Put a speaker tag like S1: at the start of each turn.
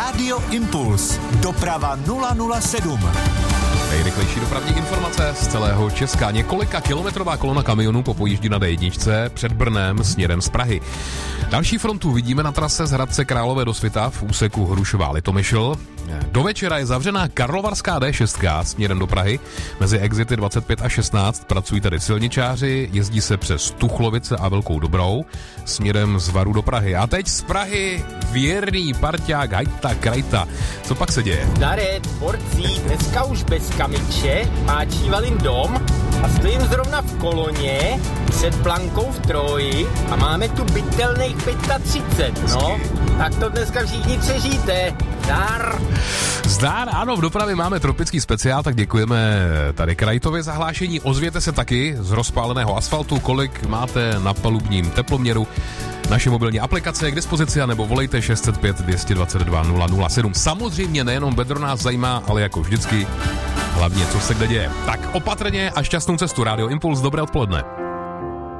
S1: Rádio Impuls. Doprava 007.
S2: Nejrychlejší dopravní informace z celého Česka. Několika kilometrová kolona kamionů popojíždí na D1 před Brnem směrem z Prahy. Další frontu vidíme na trase z Hradce Králové do Svita v úseku Hrušová-Litomyšl. Do večera je zavřená Karlovarská D6 směrem do Prahy. Mezi exity 25 a 16 pracují tady silničáři, jezdí se přes Tuchlovice a Velkou Dobrou směrem z Varu do Prahy. A teď z Prahy věrný parťák Hajta Krajta. Co pak se děje?
S3: Darec, borcí, dneska už bez Kamiče, páčí Valin dom a stojím zrovna v koloně před Blankou v Troji a máme tu bytelných 35, no. Tak to dneska všichni přežijte. Zdar!
S2: Zdar, ano, v dopravě máme tropický speciál, tak děkujeme tady Krajtovi za hlášení. Ozvěte se taky z rozpáleného asfaltu, kolik máte na palubním teploměru. Naše mobilní aplikace je k dispozici, anebo volejte 605 222 007. Samozřejmě nejenom bedro nás zajímá, ale jako vždycky hlavně, co se kde děje. Tak opatrně a šťastnou cestu. Rádio Impuls, dobré odpoledne.